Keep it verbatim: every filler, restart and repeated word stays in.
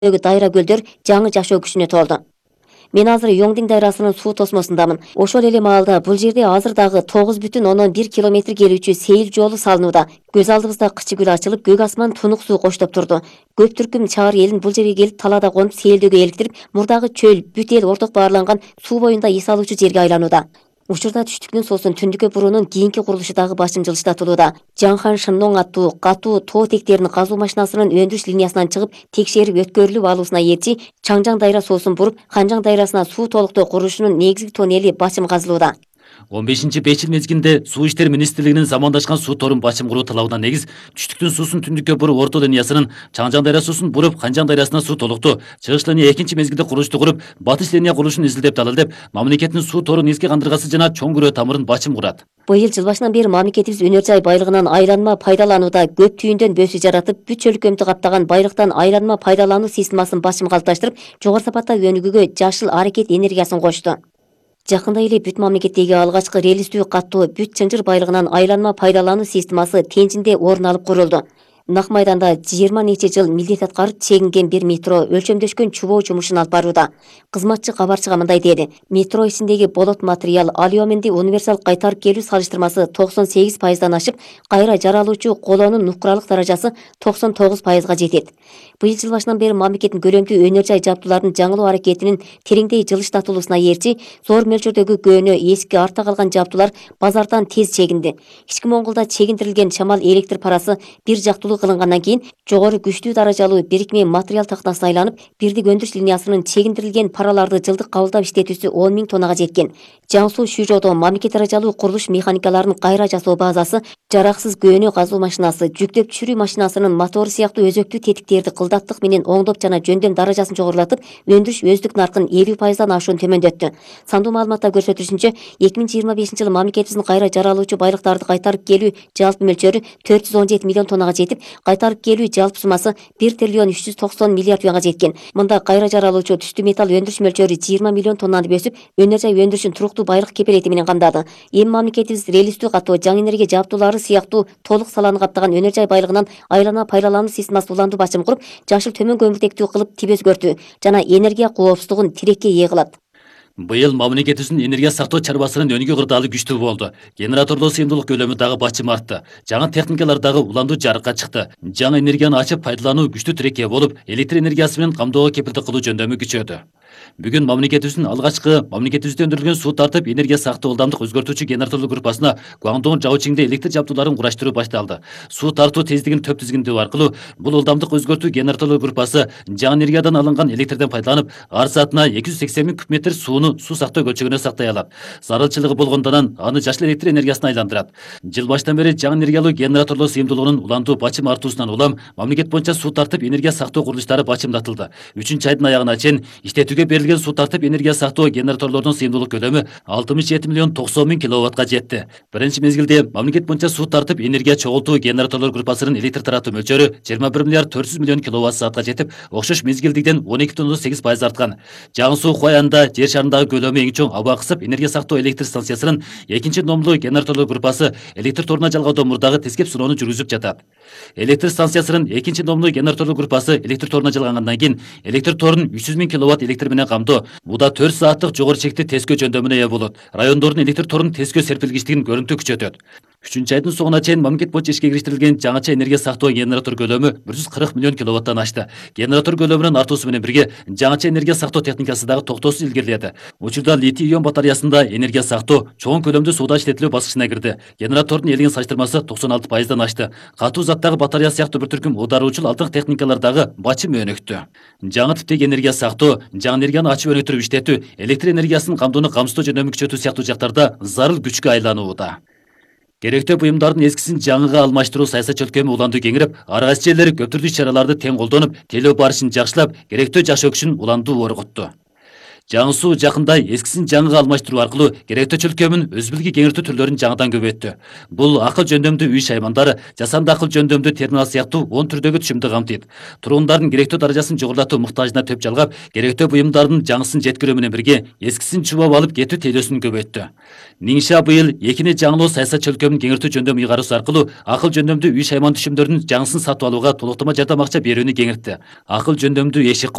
дайра көлдөр жаңы жашоо күчүнө толду. Мен азыр Йоңдиң дайрасынын суу тосмосундамын. Ошол эле маалда бул жерде азыр дагы тогуз бүтүн ондон бир километр келүүчү сейил жолу салынууда. Көз алдыбызда кычы гүл ачылып, көк асман тунук суу коштоп турду. Көп түркүм чаар элин бул жерге келип талаада конуп сейилдөөгө эликтирип, мурдагы чөл, бүт эл орток баарланган суу боюнда эс алуучу жерге айланууда. Учурда түштүктүн соосун түндүккө буруунун кийинки курулушу дагы башым жылыштатылууда. Жаңхан Шынноң аттуу катуу тоо тектерин казуу машинасынын өндүрүш линиясынан чыгып, текшерип өткөрүлүп алуусуна эрчи Чаңжаң дайра соосун буруп, Ханжаң дайрасына суу толуктоо курулушунун негизги тоннели башым казылууда. он бешинчи беш жыл мезгилинде Суу иштери министрлигинин замандашкан суу торун башым куруу талабына негиз түштүктүн суусун түндүккө буруп орто линиясынын Чаңжаң дайра суусун буруп Ханжаң дайрасына суу толуктоо, чыгыш линия экинчи мезгилде курулушту куруп, батыш линия курулушун изилдеп далилдеп, мамлекеттин суу тору негизги кандыргасы жана чоң күрөө тамырын башым курат. Быйыл жыл башынан бери мамлекетибиз өнөр жай байлыгынан айланма пайдаланууда көп түйүндөн бөсү жаратып, бүт чөлкөмдү каптаган байлыктан айланма пайдалануу системасын башым калыпташтырып, жогору сапатта өнүгүүгө жашыл аракет энергиясын кошту. Жакында эле бүт мамлекеттеги алгачкы релистүү каттуу бүт чынжыр байлыгынан айланма пайдалануу системасы Тенжинде орун алып курулду. Нак майданда жыйырма нече жыл милдет аткарып чегинген бир метро өлчөмдөшкөн чубоо жумушун алып барууда. Кызматчы кабарчыга мындай деди: метро ичиндеги болот материал алюминди универсал кайтарып келүү салыштырмасы токсон сегиз пайыздан ашып, кайра жаралуучу колоонун нукуралык даражасы токсон тогуз пайызга жетет. Быйыл жыл башынан бери мамлекеттин көлөмдүү өнөр жай жабдууларынын жаңылуу аракетинин тереңдей жылыштатылуусуна эрчи зор мөлчөрдөгү көөнө эски артта калган жабдуулар базардан тез чегинди. Ички Моңголдо чегиндирилген шамал электр парасы бир жактуу кылынгандан кийин жогору күчтүү даражалуу бирикме материал тактасына айланып, бирдик өндүрүш линиясынын чегиндирилген параларды жылдык кабылдап иштетүүсү он миң тоннага жеткен. Жаңсуу Шүйжодо мамлекет даражалуу курулуш механикаларынын кайра жасоо базасы, жараксыз көөнө казуу машинасы, жүктөп түшүрүү машинасынын мотору сыяктуу өзөктүү тетиктерди кылдаттык менен оңдоп жана жөндөм даражасын жогорулатып, өндүрүш өздүк наркын элүү пайыздан ашуун төмөндөттү. Сандуу маалыматта көрсөтүлүшүнчө, эки миң жыйырма бешинчи жылы мамлекетибиздин кайра жаралуучу байлыктарды кайтарып келүү жалпы мөлчөрү төрт жүз он жети миллион тоннага жетип, кайтарып келүү жалпы суммасы бир триллион үч жүз токсон миллиард юанга жеткен. Мында кайра жаралуучу түштүү металл өндүрүш мөлчөрү жыйырма миллион тоннаны бөсүп, өнөр жай өндүрүшүн туруктуу байлык кепелети менен камдады. Эми мамлекетибиз релистүү каттоо жаңы энергия жабдуулары сыяктуу толук саланы каптаган өнөр жай байлыгынан айлана пайдалануу системасын улантуу башым куруп, жашыл төмөн көмүртектүү кылып тип өзгөртүү жана энергия коопсуздугун тирекке ээ кылат. Быйыл мамлекетибиздин энергия сактоо чарбасынын өнүгүү кырдаалы күчтүү болду. Генератордоо сыйымдуулук көлөмү дагы бачым артты. Жаңы техникалар дагы уландуу жарыкка чыкты. Жаңы энергияны ачып пайдалануу күчтүү тирекке болуп, электр энергиясы менен камдоого кепилдик кылуу жөндөмү күчөдү. Бүгүн мамлекетибиздин алгачкы мамлекетибизде өндүрүлгөн суу тартып энергия сактоо ылдамдык өзгөртүүчү генераторлук группасына Гуаңдоң Жаочиңде электр жабдууларын кураштыруу башталды. Суу тартуу тездигин төп тизгиндөө аркылуу бул ылдамдык өзгөртүү генераторлук группасы жаңы энергиядан алынган электрден пайдаланып, ар саатына эки жүз сексен миң куб метр сууну суу сактоо көлчөгүнө сактай алат. Зарылчылыгы болгондон аны жашыл электр энергиясына айландырат. Жыл баштан бери жаңы энергиялуу генераторлор сыйымдуулугунун уландуу бачым артуусунан улам мамлекет боюнча суу тартып энергия сактоо курулуштары бачымдатылды. үчүнчү айдын аягына чейин иштетүүгө берилген суу тартып энергия сактоо генераторлордун сыйымдуулук көлөмү алтымыш жети миллион токсон миң киловаттка жетти. Биринчи мезгилде мамлекет боюнча суу тартып энергия чогултуу генераторлор группасынын электр таратуу мөлчөрү жыйырма бир миллиард төрт жүз миллион киловатт саатка жетип, окшош мезгилдигден он эки бүтүн ондон сегиз пайыз арткан. Жаңы суу Хуаянда жер шарындагы көлөмү эң чоң аба кысып энергия сактоо электр станциясынын экинчи номдуу генераторлор группасы электр торуна жалгаодон мурдагы тескеп сыноону жүргүзүп жатат. Электр станциясынын экинчи номдуу генераторлор группасы электр торуна жалгангандан кийин электр торун үч жүз миң киловатт электр менен камдоо, буда төрт сааттык жогору чекти тескөө жөндөмүнө ээ болот. Райондордун электр торунун тескөө серпилгичтигин көрүнтүү күчөтөт. үчүнчү айдын соңуна чейин мамлекет боюнча ишке кириштирилген жаңыча энергия сактоо генератор көлөмү бир жүз кырк миллион киловаттан ашты. Генератор көлөмүнүн артуусу менен бирге жаңыча энергия сактоо техникасы дагы токтоосуз илгериледи. Учурда литий ион батареясында энергия сактоо чоң көлөмдүү сууда иштетилүү баскычына кирди. Генератордун элеген салыштырмасы токсон алты пайыздан ашты. Катуу заттагы батарея сыяктуу бир түркүм ыдааруучул алтык техникалар дагы бачым өнүктү. Жаңы типтеги энергия сактоо, жаңы энергияны ачып өнүктүрүп иштетүү, электр энергиясынын камдоону камсыздоо жөндөмү күчөтүү сыяктуу жактарда зарыл күчкө айланууда. Керектүү буюмдардын эскисин жаңыга алмаштыруу саясат чөлкөмү уландуу кеңирип, ар кайсы жерлер көп түрдүү иш чараларды тең колдонуп, тейлөө барышын жакшылап, керектүү жашоо күчүн уландуу оргутту. Жаңы суу жакында эскисин жаңыга алмаштыруу аркылуу керектүү чөлкөмүн өзбүлгү кеңиртүү түрлөрүн жаңыдан көбөйттү. Бул акыл жөндөмдүү үй шаймандары, жасанды акыл жөндөмдүү терминал сыяктуу он түрдөгү түшүмдү камтыйт. Тургундардын керектүү даражасын жогорулатуу муктажына төп жалгап, керектүү буюмдардын жаңысын жеткирүү менен бирге эскисин чубап алып кетүү тейлөөсүн көбөйттү. Нingxia быйыл экини жаңылоо саясат чөлкөмүн кеңиртүү жөндөмү ыйгаруусы аркылуу акыл жөндөмдүү үй шайман түшүмдөрүнүн жаңысын сатып алууга толуктама жардам акча берүүнү кеңиртти. Акыл жөндөмдүү эшик